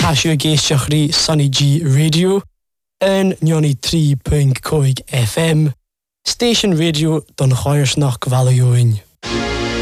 Tasio Geisio Sunny G Radio en 93.5 FM. Station Radio don Choirsnach Gvalioin.